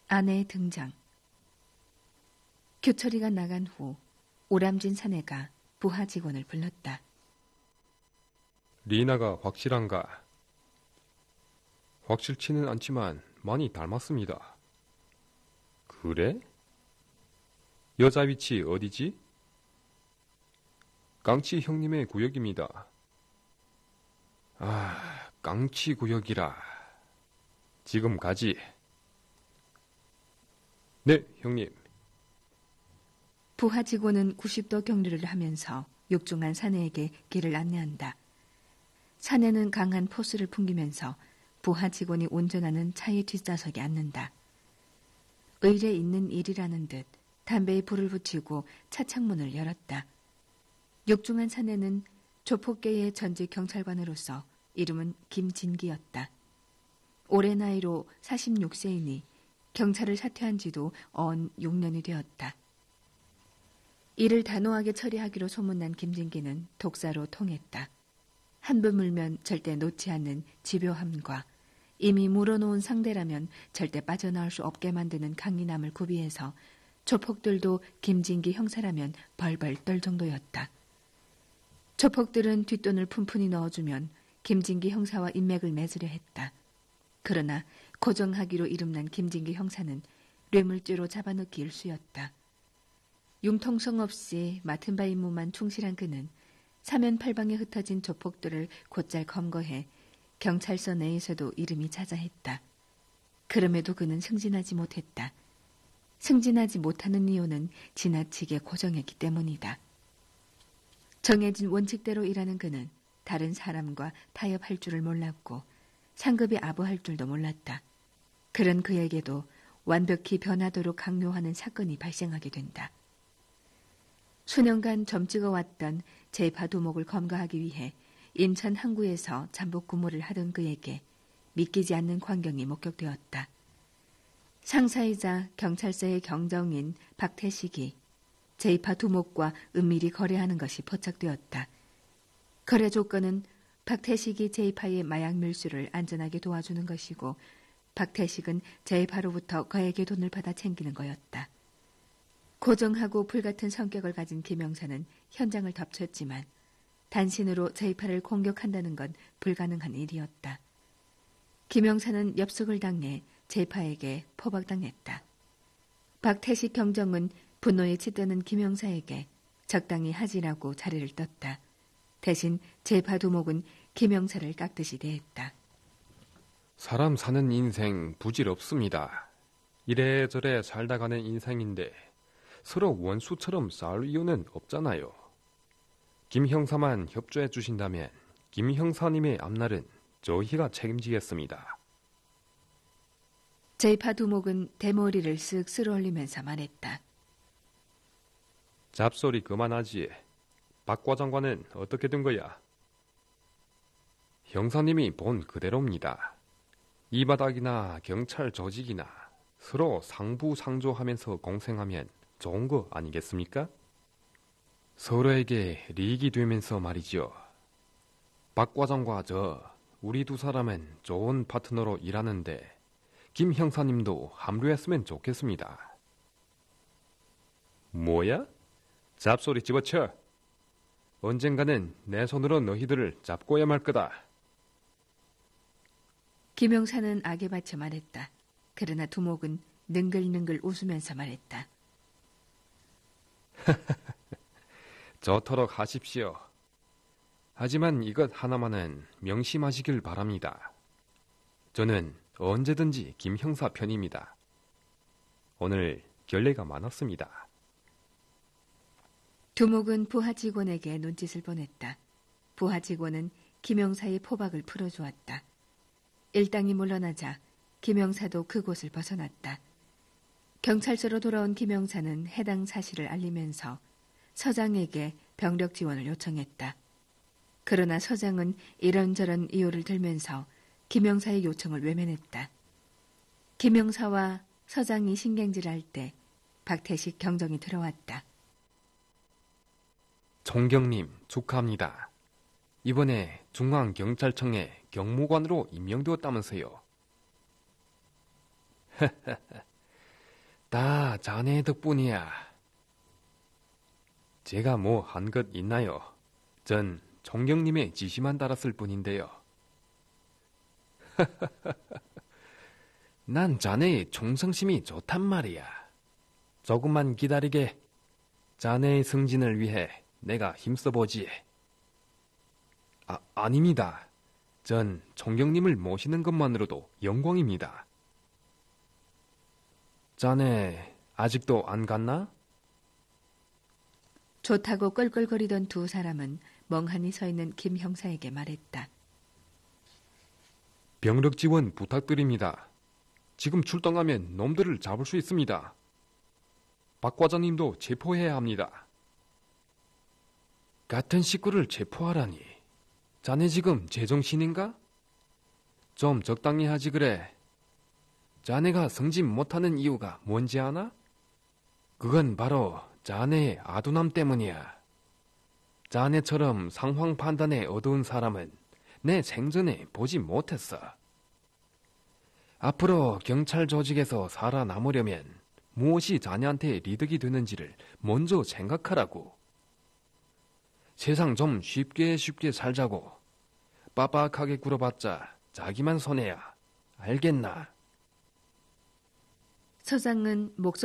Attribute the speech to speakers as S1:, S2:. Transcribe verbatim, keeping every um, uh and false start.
S1: 아내의 등장. 교철이가 나간 후 오람진 사내가 부하 직원을 불렀다.
S2: 리나가 확실한가? 확실치는 않지만 많이 닮았습니다. 그래? 여자 위치 어디지? 깡치 형님의 구역입니다. 아, 깡치 구역이라. 지금 가지. 네, 형님.
S1: 부하 직원은 구십 도 경류를 하면서 육중한 사내에게 길을 안내한다. 사내는 강한 포스를 풍기면서 부하 직원이 운전하는 차의 뒷좌석에 앉는다. 의례 있는 일이라는 듯 담배에 불을 붙이고 차 창문을 열었다. 육중한 사내는 조폭계의 전직 경찰관으로서 이름은 김진기였다. 올해 나이로 사십육 세이니 경찰을 사퇴한 지도 언 육 년이 되었다. 이를 단호하게 처리하기로 소문난 김진기는 독사로 통했다. 한 번 물면 절대 놓지 않는 집요함과 이미 물어놓은 상대라면 절대 빠져나올 수 없게 만드는 강인함을 구비해서 조폭들도 김진기 형사라면 벌벌 떨 정도였다. 조폭들은 뒷돈을 푼푼히 넣어주면 김진기 형사와 인맥을 맺으려 했다. 그러나 고정하기로 이름난 김진기 형사는 뇌물죄로 잡아넣기 일쑤였다. 융통성 없이 맡은 바 임무만 충실한 그는 사면팔방에 흩어진 조폭들을 곧잘 검거해 경찰서 내에서도 이름이 자자했다. 그럼에도 그는 승진하지 못했다. 승진하지 못하는 이유는 지나치게 고정했기 때문이다. 정해진 원칙대로 일하는 그는 다른 사람과 타협할 줄을 몰랐고 상급이 아부할 줄도 몰랐다. 그런 그에게도 완벽히 변하도록 강요하는 사건이 발생하게 된다. 수년간 점찍어왔던 제파 두목을 검거하기 위해 인천 항구에서 잠복 근무를 하던 그에게 믿기지 않는 광경이 목격되었다. 상사이자 경찰서의 경정인 박태식이 제파 두목과 은밀히 거래하는 것이 포착되었다. 거래 조건은 박태식이 제이파의 마약 밀수를 안전하게 도와주는 것이고 박태식은 제이파로부터 그에게 돈을 받아 챙기는 거였다. 고정하고 불같은 성격을 가진 김영사는 현장을 덮쳤지만 단신으로 제이파를 공격한다는 건 불가능한 일이었다. 김영사는 엽속을 당해 제이파에게 포박당했다. 박태식 경정은 분노에 치드는 김영사에게 적당히 하지라고 자리를 떴다. 대신 제파 두목은 김영사를 깍듯이 대했다.
S2: 사람 사는 인생 부질없습니다. 이래저래 살다 가는 인생인데 서로 원수처럼 싸울 이유는 없잖아요. 김 형사만 협조해 주신다면 김 형사님의 앞날은 저희가 책임지겠습니다.
S1: 제이파 두목은 대머리를 쓱 쓸어올리면서 말했다.
S2: 잡소리 그만하지. 박 과장관은 어떻게 된 거야? 형사님이 본 그대로입니다. 이 바닥이나 경찰 조직이나 서로 상부상조하면서 공생하면 좋은 거 아니겠습니까? 서로에게 리익이 되면서 말이죠. 박 과장과 저 우리 두 사람은 좋은 파트너로 일하는데 김 형사님도 합류했으면 좋겠습니다. 뭐야? 잡소리 집어쳐. 언젠가는 내 손으로 너희들을 잡고야 말 거다.
S1: 김영사는 악에 받쳐 말했다. 그러나 두목은 능글능글 웃으면서 말했다.
S2: 저토록 하십시오. 하지만 이것 하나만은 명심하시길 바랍니다. 저는 언제든지 김 형사 편입니다. 오늘 결례가 많았습니다.
S1: 두목은 부하 직원에게 눈짓을 보냈다. 부하 직원은 김영사의 포박을 풀어주었다. 일당이 물러나자 김영사도 그곳을 벗어났다. 경찰서로 돌아온 김영사는 해당 사실을 알리면서 서장에게 병력 지원을 요청했다. 그러나 서장은 이런저런 이유를 들면서 김영사의 요청을 외면했다. 김영사와 서장이 신경질할 때 박태식 경정이 들어왔다.
S2: 총경님 축하합니다. 이번에 중앙경찰청에 경무관으로 임명되었다면서요. 다 자네 덕분이야. 제가 뭐 한 것 있나요? 전 총경님의 지시만 따랐을 뿐인데요. 난 자네의 충성심이 좋단 말이야. 조금만 기다리게. 자네의 승진을 위해 내가 힘써보지. 아, 아닙니다. 전 총경님을 모시는 것만으로도 영광입니다. 자네 아직도 안 갔나?
S1: 좋다고 껄껄거리던 두 사람은 멍하니 서 있는 김 형사에게 말했다.
S2: 병력 지원 부탁드립니다. 지금 출동하면 놈들을 잡을 수 있습니다. 박 과장님도 체포해야 합니다. 같은 식구를 체포하라니. 자네 지금 제정신인가? 좀 적당히 하지 그래. 자네가 승진 못하는 이유가 뭔지 아나? 그건 바로 자네의 아두남 때문이야. 자네처럼 상황 판단에 어두운 사람은 내 생전에 보지 못했어. 앞으로 경찰 조직에서 살아남으려면 무엇이 자네한테 이득이 되는지를 먼저 생각하라고. 세상 좀 쉽게 쉽게 살자고. 빡빡하게 굴어봤자 자기만 손해야. 알겠나?
S1: 서장은 목소